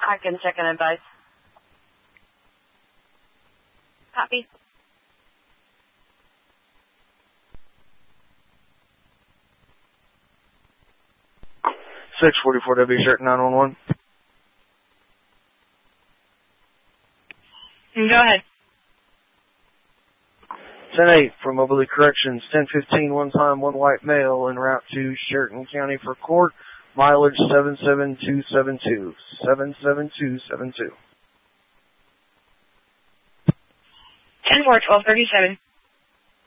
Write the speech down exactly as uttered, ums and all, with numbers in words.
I can check and advise. Copy. six forty-four W Sheraton nine one one. Go ahead. ten eight from Moberly Corrections, ten fifteen, one time, one white male en route to Sheraton County for court, mileage seven seven two seven two, seven seven two seven two. ten four, twelve thirty-seven.